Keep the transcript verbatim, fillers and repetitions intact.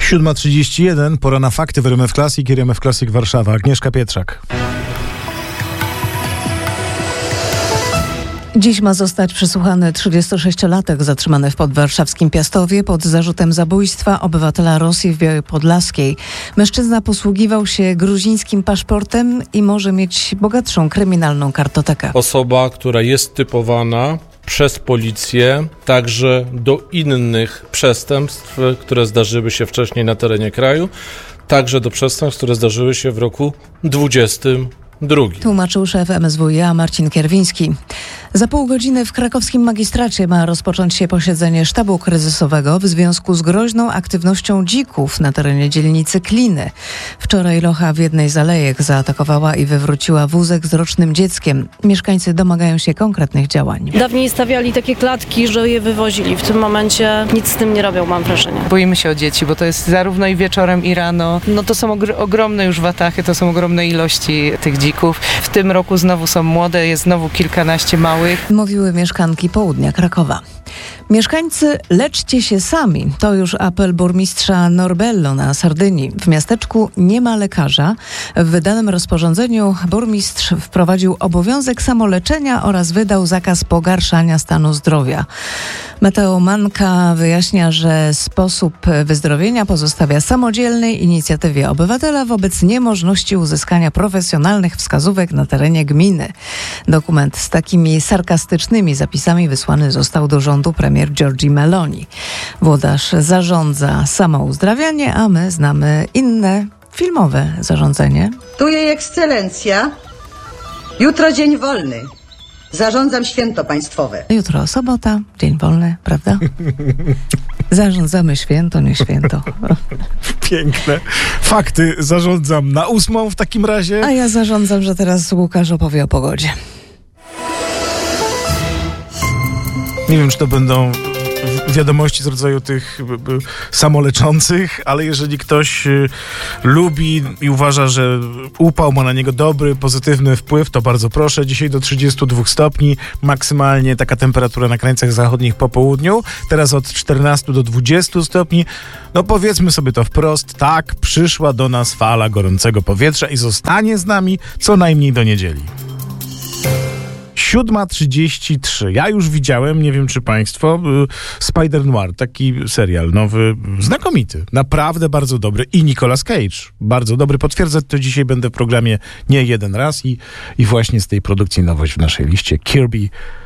siódma trzydzieści jeden, pora na fakty w R M F Classic i R M F Classic Warszawa. Agnieszka Pietrzak. Dziś ma zostać przesłuchany trzydziestosześciolatek zatrzymany w podwarszawskim Piastowie pod zarzutem zabójstwa obywatela Rosji w Białej Podlaskiej. Mężczyzna posługiwał się gruzińskim paszportem i może mieć bogatszą kryminalną kartotekę. Osoba, która jest typowana przez policję także do innych przestępstw, które zdarzyły się wcześniej na terenie kraju, także do przestępstw, które zdarzyły się w roku dwudziestym drugim. Tłumaczył szef M S W i A Marcin Kierwiński. Za pół godziny w krakowskim magistracie ma rozpocząć się posiedzenie sztabu kryzysowego w związku z groźną aktywnością dzików na terenie dzielnicy Kliny. Wczoraj locha w jednej z alejek zaatakowała i wywróciła wózek z rocznym dzieckiem. Mieszkańcy domagają się konkretnych działań. Dawniej stawiali takie klatki, że je wywozili. W tym momencie nic z tym nie robią, mam wrażenie. Boimy się o dzieci, bo to jest zarówno i wieczorem, i rano. No to są ogr- ogromne już watachy, to są ogromne ilości tych dzików. W tym roku znowu są młode, jest znowu kilkanaście małych. Mówiły mieszkanki południa Krakowa. Mieszkańcy, leczcie się sami. To już apel burmistrza Norbello na Sardynii. W miasteczku nie ma lekarza. W wydanym rozporządzeniu burmistrz wprowadził obowiązek samoleczenia oraz wydał zakaz pogarszania stanu zdrowia. Mateo Manka wyjaśnia, że sposób wyzdrowienia pozostawia samodzielnej inicjatywie obywatela wobec niemożności uzyskania profesjonalnych wskazówek na terenie gminy. Dokument z takimi sarkastycznymi zapisami wysłany został do rządu premier Giorgia Meloni. Włodarz zarządza samouzdrawianie, a my znamy inne filmowe zarządzenie. Tu jej ekscelencja. Jutro dzień wolny. Zarządzam święto państwowe. Jutro sobota, dzień wolny, prawda? Zarządzamy święto, nie święto. Piękne. Fakty zarządzam na ósmą w takim razie. A ja zarządzam, że teraz Łukasz opowie o pogodzie. Nie wiem, czy to będą wiadomości z rodzaju tych samoleczących, ale jeżeli ktoś lubi i uważa, że upał ma na niego dobry, pozytywny wpływ, to bardzo proszę. Dzisiaj do trzydziestu dwóch stopni, maksymalnie taka temperatura na krańcach zachodnich po południu. Teraz od czternastu do dwudziestu stopni. No powiedzmy sobie to wprost, tak, przyszła do nas fala gorącego powietrza i zostanie z nami co najmniej do niedzieli. siódma trzydzieści trzy. Ja już widziałem, nie wiem czy państwo, Spider Noir, taki serial nowy, znakomity, naprawdę bardzo dobry i Nicolas Cage, bardzo dobry. Potwierdzać to dzisiaj będę w programie nie jeden raz i, i właśnie z tej produkcji nowość w naszej liście, Kirby